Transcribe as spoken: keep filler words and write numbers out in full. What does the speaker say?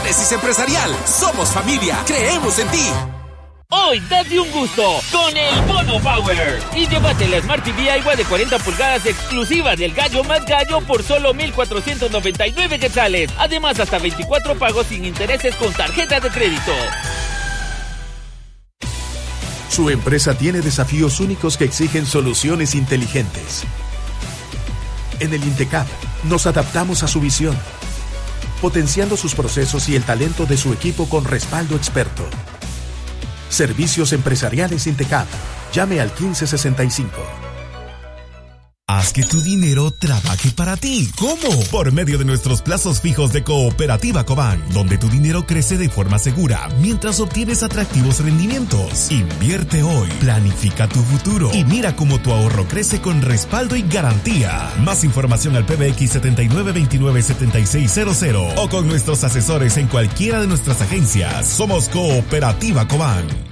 Génesis Empresarial. Somos familia. Creemos en ti. Hoy date un gusto con el Bono Power y llévate la Smart T V Aiwa de cuarenta pulgadas exclusiva del Gallo más Gallo por solo mil cuatrocientos noventa y nueve quetzales. Además, hasta veinticuatro pagos sin intereses con tarjeta de crédito. Su empresa tiene desafíos únicos que exigen soluciones inteligentes. En el INTECAP nos adaptamos a su visión, potenciando sus procesos y el talento de su equipo con respaldo experto. Servicios Empresariales INTECAP. Llame al quince sesenta y cinco. Haz que tu dinero trabaje para ti. ¿Cómo? Por medio de nuestros plazos fijos de Cooperativa Cobán, donde tu dinero crece de forma segura mientras obtienes atractivos rendimientos. Invierte hoy, planifica tu futuro y mira cómo tu ahorro crece con respaldo y garantía. Más información al P B X setenta y nueve veintinueve setenta y seis cero cero o con nuestros asesores en cualquiera de nuestras agencias. Somos Cooperativa Cobán.